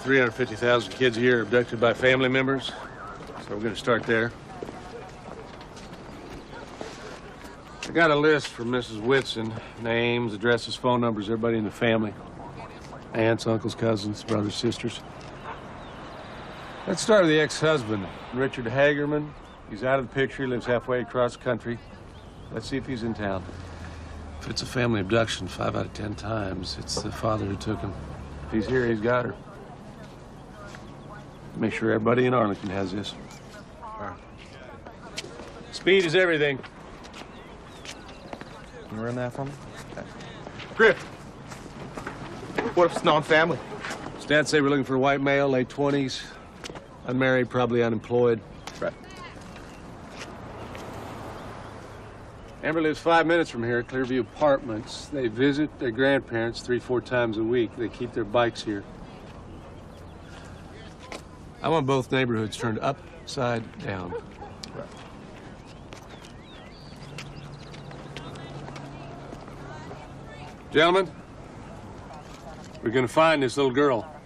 350,000 kids a year abducted by family members, so we're going to start there. I got a list from Mrs. Whitson. Names, addresses, phone numbers, everybody in the family. Aunts, uncles, cousins, brothers, sisters. Let's start with the ex-husband, Richard Hagerman. He's out of the picture. He lives halfway across the country. Let's see if he's in town. If it's a family abduction, 5 out of 10 times, it's the father who took him. If he's here, he's got her. Make sure everybody in Arlington has this. All right. Speed is everything. Can you run that for me? Okay. Griff, what if it's non-family? Stats say we're looking for a white male, late 20s, unmarried, probably unemployed. Right. Amber lives 5 minutes from here at Clearview Apartments. They visit their grandparents 3-4 times a week. They keep their bikes here. I want both neighborhoods turned upside down. Right. Gentlemen, we're gonna find this little girl.